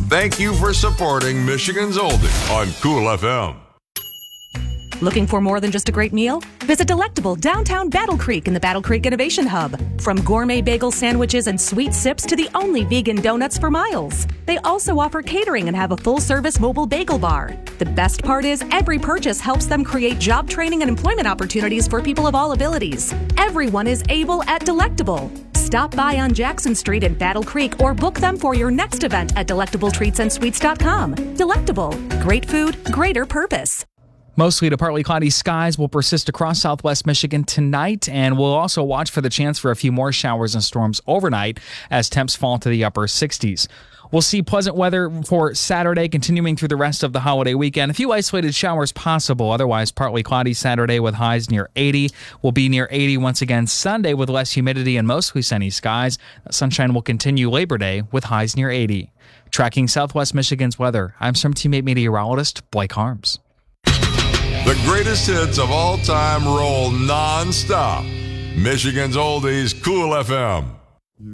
Thank you for supporting Michigan's Oldie on Cool FM. Looking for more than just a great meal? Visit Delectable downtown Battle Creek in the Battle Creek Innovation Hub. From gourmet bagel sandwiches and sweet sips to the only vegan donuts for miles. They also offer catering and have a full-service mobile bagel bar. The best part is every purchase helps them create job training and employment opportunities for people of all abilities. Everyone is able at Delectable. Stop by on Jackson Street in Battle Creek or book them for your next event at delectabletreatsandsweets.com. Delectable. Great food, greater purpose. Mostly to partly cloudy skies will persist across southwest Michigan tonight, and we'll also watch for the chance for a few more showers and storms overnight as temps fall to the upper 60s. We'll see pleasant weather for Saturday continuing through the rest of the holiday weekend. A few isolated showers possible, otherwise partly cloudy Saturday with highs near 80. We'll be near 80 once again Sunday with less humidity and mostly sunny skies. Sunshine will continue Labor Day with highs near 80. Tracking southwest Michigan's weather, I'm Storm Teammate meteorologist Blake Harms. The greatest hits of all time roll non-stop. Michigan's Oldies, Cool FM.